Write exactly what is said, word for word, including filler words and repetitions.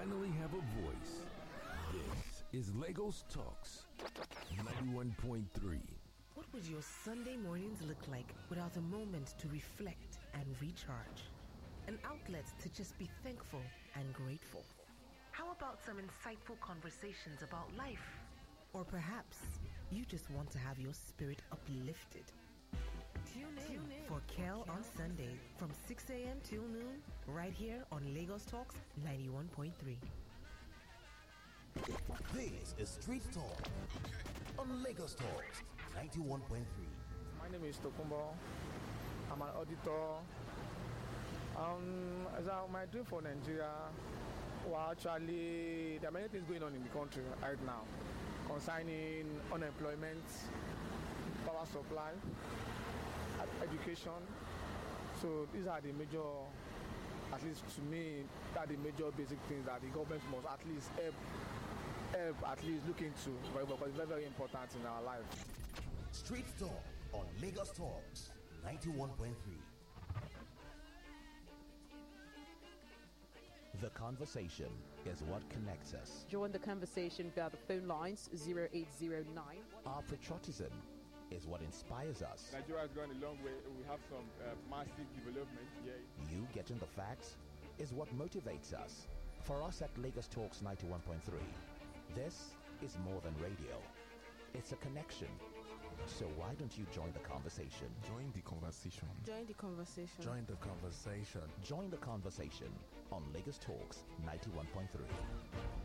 finally have a voice. This is Lagos Talks ninety-one point three. What would your Sunday mornings look like without a moment to reflect and recharge? An outlet to just be thankful and grateful. How about some insightful conversations about life? Or perhaps you just want to have your spirit uplifted. Tune in, Tune in. for Kel on Sunday from six a.m. till noon, right here on Lagos Talks ninety-one point three. This is Street Talk on Lagos Talks ninety-one point three. My name is Tokumbo. I'm an auditor. Um, as I, my dream for Nigeria, well, actually, there are many things going on in the country right now concerning unemployment, power supply, education. So these are the major, at least to me, are the major basic things that the government must at least help, help at least look into, because it's very, very important in our life. Street Talk on Lagos Talks ninety-one point three. The conversation is what connects us. Join the conversation via the phone lines zero eight zero nine. Our patriotism is what inspires us. Nigeria has gone a long way. We have some uh, massive development here. You getting the facts is what motivates us. For us at Lagos Talks ninety-one point three, this is more than radio. It's a connection. So why don't you join the conversation? Join the conversation. Join the conversation. Join the conversation. Join the conversation on Lagos Talks ninety-one point three.